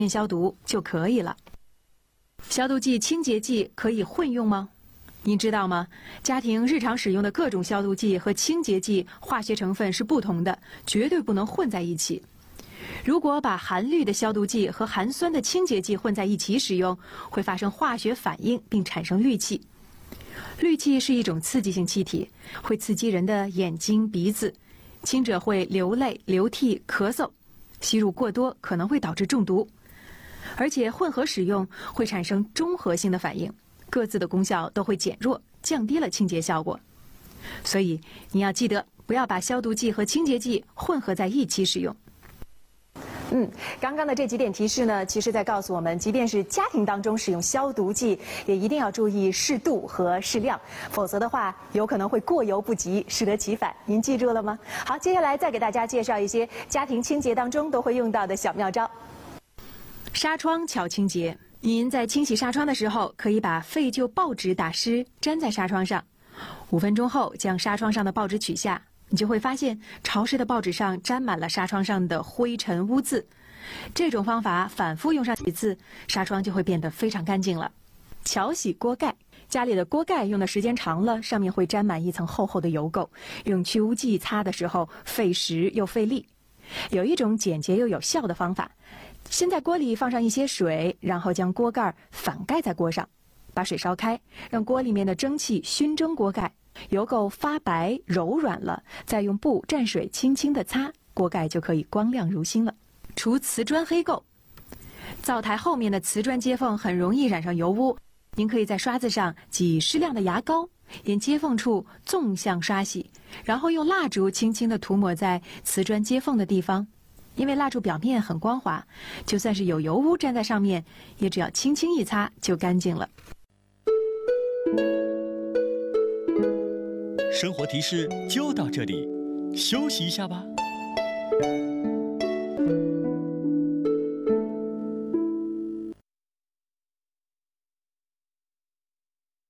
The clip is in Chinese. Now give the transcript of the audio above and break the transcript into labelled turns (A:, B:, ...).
A: 消毒就可以了。消毒剂、清洁剂可以混用吗？您知道吗？家庭日常使用的各种消毒剂和清洁剂化学成分是不同的，绝对不能混在一起。如果把含氯的消毒剂和含酸的清洁剂混在一起使用，会发生化学反应并产生氯气。氯气是一种刺激性气体，会刺激人的眼睛、鼻子，轻者会流泪、流涕、咳嗽，吸入过多可能会导致中毒。而且混合使用会产生中和性的反应，各自的功效都会减弱，降低了清洁效果。所以你要记得，不要把消毒剂和清洁剂混合在一起使用。刚刚的这几点提示呢，其实在告诉我们，即便是家庭当中使用消毒剂，也一定要注意适度和适量，否则的话，有可能会过犹不及，适得其反。您记住了吗？好，接下来再给大家介绍一些家庭清洁当中都会用到的小妙招。纱窗巧清洁，您在清洗纱窗的时候，可以把废旧报纸打湿，粘在纱窗上，5分钟后将纱窗上的报纸取下。你就会发现潮湿的报纸上沾满了纱窗上的灰尘污渍。这种方法反复用上几次，纱窗就会变得非常干净了。巧洗锅盖，家里的锅盖用的时间长了，上面会沾满一层厚厚的油垢，用去污剂擦的时候费时又费力。有一种简洁又有效的方法，先在锅里放上一些水，然后将锅盖反盖在锅上，把水烧开，让锅里面的蒸汽熏蒸锅盖，油垢发白柔软了，再用布蘸水轻轻地擦，锅盖就可以光亮如新了。除瓷砖黑垢，灶台后面的瓷砖接缝很容易染上油污，您可以在刷子上挤适量的牙膏，沿接缝处纵向刷洗，然后用蜡烛轻轻地涂抹在瓷砖接缝的地方。因为蜡烛表面很光滑，就算是有油污粘在上面，也只要轻轻一擦就干净了。
B: 生活提示就到这里，休息一下吧。